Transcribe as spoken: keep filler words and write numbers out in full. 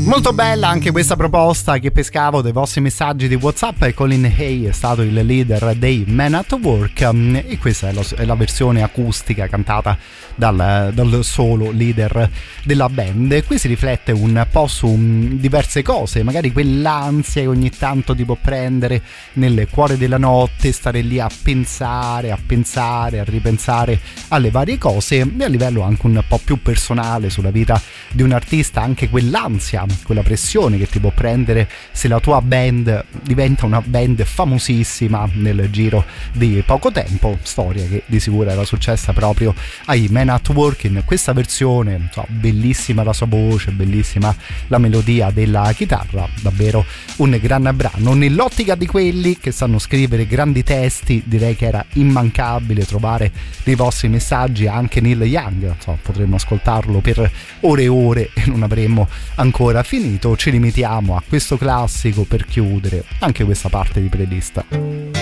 Molto bella anche questa proposta che pescavo dai vostri messaggi di WhatsApp, e Colin Hay è stato il leader dei Men at Work, e questa è la, è la versione acustica cantata dal, dal solo leader della band. Qui si riflette un po' su diverse cose, magari quell'ansia che ogni tanto ti può prendere nel cuore della notte, stare lì a pensare, a pensare, a ripensare alle varie cose, e a livello anche un po' più personale sulla vita di un artista, anche quell'ansia, quella pressione che ti può prendere se la tua band diventa una band famosissima nel giro di poco tempo, storia che di sicuro era successa proprio ai Men at Work in questa versione. So, bellissima la sua voce, bellissima la melodia della chitarra, davvero un gran brano. Nell'ottica di quelli che sanno scrivere grandi testi, direi che era immancabile trovare dei vostri messaggi anche Neil Young. So, potremmo ascoltarlo per ore e ore e non avremmo ancora finito. Ci limitiamo a questo classico per chiudere anche questa parte di playlist.